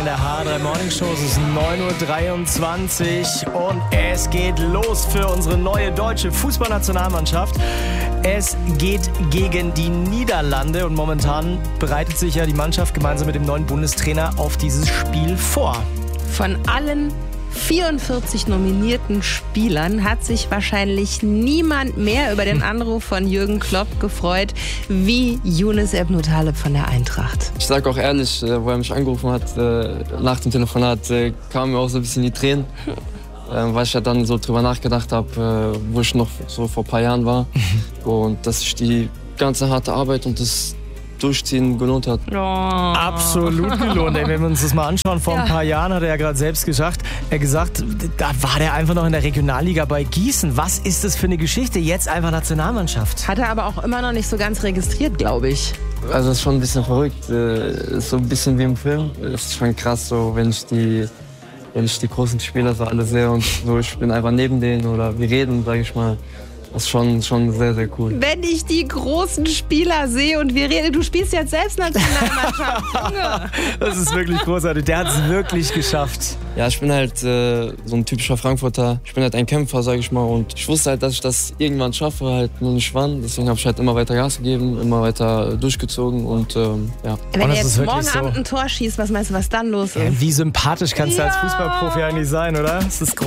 in der H3 Morning Show. Es ist 9.23 Uhr und es geht los für unsere neue deutsche Fußballnationalmannschaft. Es geht gegen die Niederlande und momentan bereitet sich ja die Mannschaft gemeinsam mit dem neuen Bundestrainer auf dieses Spiel vor. Von allen 44 nominierten Spielern hat sich wahrscheinlich niemand mehr über den Anruf von Jürgen Klopp gefreut wie Younes Ebn-Taleb von der Eintracht. Ich sage auch ehrlich, wo er mich angerufen hat, nach dem Telefonat kamen mir auch so ein bisschen die Tränen, weil ich ja dann so drüber nachgedacht habe, wo ich noch so vor ein paar Jahren war und dass sich die ganze harte Arbeit und das Durchziehen gelohnt hat. Oh. Absolut gelohnt. Ey, wenn wir uns das mal anschauen, vor ein paar Jahren hat er ja gerade selbst gesagt, da war der einfach noch in der Regionalliga bei Gießen. Was ist das für eine Geschichte? Jetzt einfach Nationalmannschaft. Hat er aber auch immer noch nicht so ganz registriert, glaube ich. Also das ist schon ein bisschen verrückt. Ist so ein bisschen wie im Film. Es ist schon krass, so, wenn ich die großen Spieler so alle sehe und so, ich bin einfach neben denen oder wir reden, sage ich mal. Das ist schon sehr, sehr cool. Wenn ich die großen Spieler sehe und wir reden, du spielst jetzt selbst Nationalmannschaft, Junge. Das ist wirklich großartig. Der hat es wirklich geschafft. Ja, ich bin halt so ein typischer Frankfurter. Ich bin halt ein Kämpfer, sage ich mal. Und ich wusste halt, dass ich das irgendwann schaffe, halt nur nicht wann. Deswegen habe ich halt immer weiter Gas gegeben, immer weiter durchgezogen und ja. Wenn er jetzt morgen so Abend ein Tor schießt, was meinst du, was dann los ist? Wie sympathisch kannst du als Fußballprofi eigentlich sein, oder? Das ist